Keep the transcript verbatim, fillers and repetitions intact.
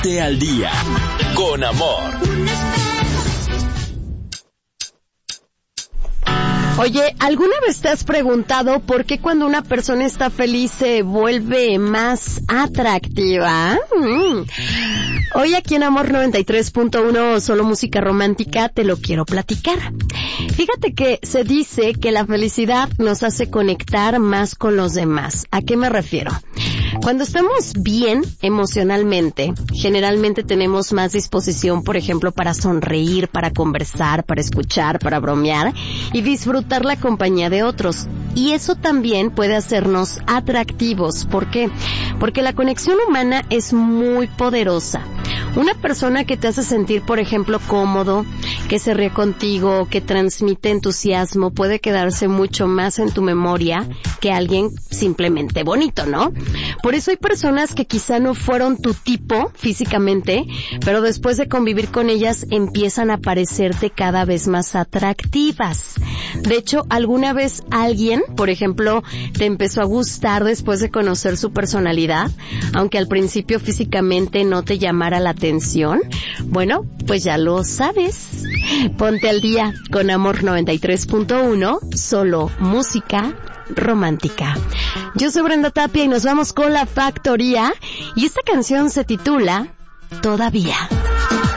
Ponte al día con amor. Oye, ¿alguna vez te has preguntado por qué cuando una persona está feliz se vuelve más atractiva? Mm. Hoy aquí en Amor noventa y tres punto uno, solo música romántica, te lo quiero platicar. Fíjate que se dice que la felicidad nos hace conectar más con los demás. ¿A qué me refiero? Cuando estamos bien emocionalmente, generalmente tenemos más disposición, por ejemplo, para sonreír, para conversar, para escuchar, para bromear y disfrutar la compañía de otros. Y eso también puede hacernos atractivos. ¿Por qué? Porque la conexión humana es muy poderosa. Una persona que te hace sentir, por ejemplo, cómodo, que se ríe contigo, que transmite entusiasmo, puede quedarse mucho más en tu memoria que alguien simplemente bonito, ¿no? Por eso hay personas que quizá no fueron tu tipo físicamente, pero después de convivir con ellas empiezan a parecerte cada vez más atractivas. De hecho, ¿alguna vez alguien, por ejemplo, te empezó a gustar después de conocer su personalidad, aunque al principio físicamente no te llamara la atención? Bueno, pues ya lo sabes. Ponte al día con Amor noventa y tres punto uno, solo música romántica. Yo soy Brenda Tapia y nos vamos con La Factoría y esta canción se titula Todavía.